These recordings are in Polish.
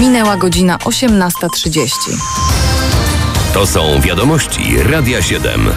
Minęła godzina 18:30. To są wiadomości Radia 7.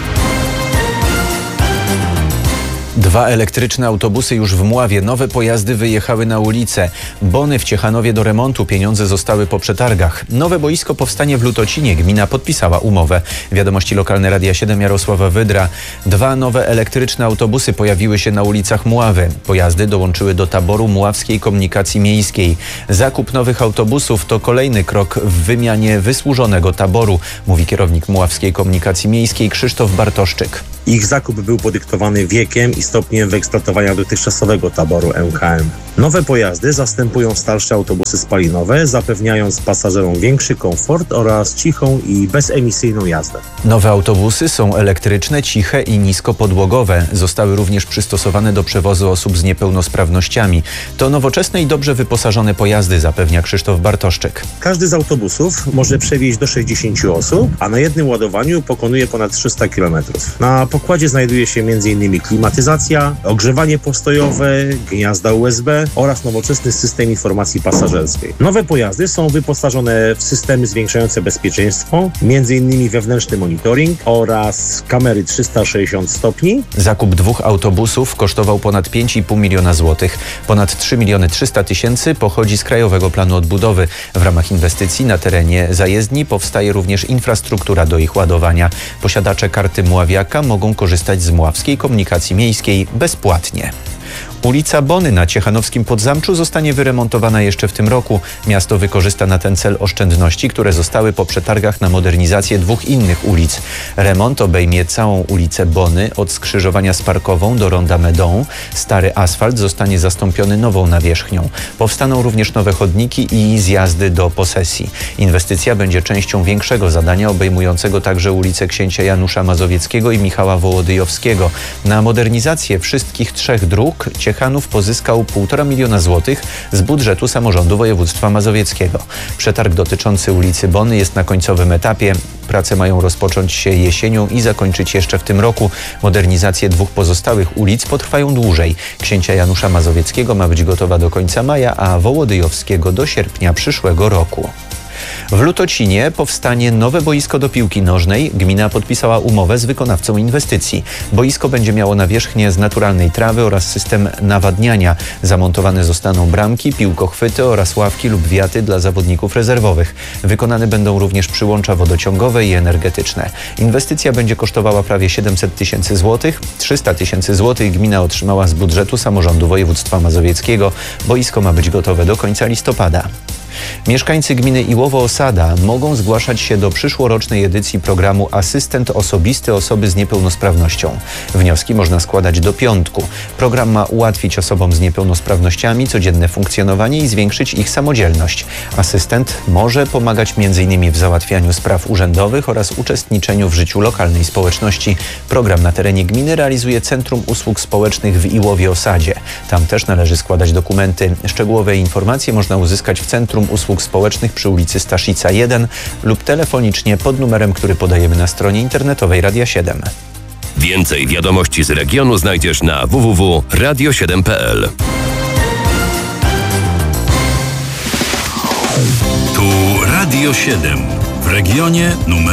2 elektryczne autobusy już w Mławie. Nowe pojazdy wyjechały na ulicę. Bony w Ciechanowie do remontu. Pieniądze zostały po przetargach. Nowe boisko powstanie w Lutocinie. Gmina podpisała umowę. Wiadomości lokalne Radia 7, Jarosława Wydra. 2 nowe elektryczne autobusy pojawiły się na ulicach Mławy. Pojazdy dołączyły do taboru Mławskiej Komunikacji Miejskiej. Zakup nowych autobusów to kolejny krok w wymianie wysłużonego taboru, mówi kierownik Mławskiej Komunikacji Miejskiej Krzysztof Bartoszczyk. Ich zakup był podyktowany wiekiem i stopniem wyeksploatowania dotychczasowego taboru MKM. Nowe pojazdy zastępują starsze autobusy spalinowe, zapewniając pasażerom większy komfort oraz cichą i bezemisyjną jazdę. Nowe autobusy są elektryczne, ciche i niskopodłogowe. Zostały również przystosowane do przewozu osób z niepełnosprawnościami. To nowoczesne i dobrze wyposażone pojazdy, zapewnia Krzysztof Bartoszczyk. Każdy z autobusów może przewieźć do 60 osób, a na jednym ładowaniu pokonuje ponad 300 km. Na pokładzie znajduje się m.in. klimatyzacja, ogrzewanie postojowe, gniazda USB oraz nowoczesny system informacji pasażerskiej. Nowe pojazdy są wyposażone w systemy zwiększające bezpieczeństwo, m.in. wewnętrzny monitoring oraz kamery 360 stopni. Zakup 2 autobusów kosztował ponad 5,5 miliona złotych. Ponad 3 300 000 pochodzi z Krajowego Planu Odbudowy. W ramach inwestycji na terenie zajezdni powstaje również infrastruktura do ich ładowania. Posiadacze karty Mławiaka mogą korzystać z Mławskiej Komunikacji Miejskiej bezpłatnie. Ulica Bony na Ciechanowskim Podzamczu zostanie wyremontowana jeszcze w tym roku. Miasto wykorzysta na ten cel oszczędności, które zostały po przetargach na modernizację 2 innych ulic. Remont obejmie całą ulicę Bony od skrzyżowania z Parkową do ronda Medą. Stary asfalt zostanie zastąpiony nową nawierzchnią. Powstaną również nowe chodniki i zjazdy do posesji. Inwestycja będzie częścią większego zadania obejmującego także ulice Księcia Janusza Mazowieckiego i Michała Wołodyjowskiego. Na modernizację wszystkich 3 dróg Ciechanów pozyskał 1,5 miliona złotych z budżetu samorządu województwa mazowieckiego. Przetarg dotyczący ulicy Bony jest na końcowym etapie. Prace mają rozpocząć się jesienią i zakończyć jeszcze w tym roku. Modernizacje 2 pozostałych ulic potrwają dłużej. Księcia Janusza Mazowieckiego ma być gotowa do końca maja, a Wołodyjowskiego do sierpnia przyszłego roku. W Lutocinie powstanie nowe boisko do piłki nożnej. Gmina podpisała umowę z wykonawcą inwestycji. Boisko będzie miało nawierzchnię z naturalnej trawy oraz system nawadniania. Zamontowane zostaną bramki, piłkochwyty oraz ławki lub wiaty dla zawodników rezerwowych. Wykonane będą również przyłącza wodociągowe i energetyczne. Inwestycja będzie kosztowała prawie 700 000 złotych. 300 000 złotych gmina otrzymała z budżetu samorządu województwa mazowieckiego. Boisko ma być gotowe do końca listopada. Mieszkańcy gminy Iłowo-Osada mogą zgłaszać się do przyszłorocznej edycji programu Asystent Osobisty Osoby z Niepełnosprawnością. Wnioski można składać do piątku. Program ma ułatwić osobom z niepełnosprawnościami codzienne funkcjonowanie i zwiększyć ich samodzielność. Asystent może pomagać m.in. w załatwianiu spraw urzędowych oraz uczestniczeniu w życiu lokalnej społeczności. Program na terenie gminy realizuje Centrum Usług Społecznych w Iłowie-Osadzie. Tam też należy składać dokumenty. Szczegółowe informacje można uzyskać w Centrum Usług Społecznych przy ulicy Staszica 1 lub telefonicznie pod numerem, który podajemy na stronie internetowej Radia 7. Więcej wiadomości z regionu znajdziesz na www.radio7.pl. Tu Radio 7 w regionie numer